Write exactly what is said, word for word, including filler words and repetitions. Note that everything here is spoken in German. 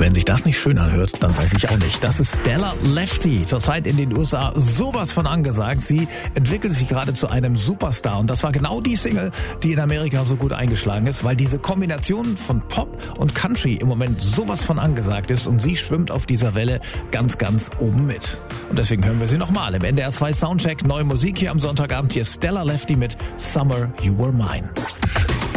Wenn sich das nicht schön anhört, dann weiß ich auch nicht. Das ist Stella Lefty, zurzeit in den U S A sowas von angesagt. Sie entwickelt sich gerade zu einem Superstar und das war genau die Single, die in Amerika so gut eingeschlagen ist, weil diese Kombination von Pop und Country im Moment sowas von angesagt ist und sie schwimmt auf dieser Welle ganz, ganz oben mit. Und deswegen hören wir sie nochmal im N D R zwei Soundcheck. Neue Musik hier am Sonntagabend. Hier ist Stella Lefty mit Summer You Were Mine.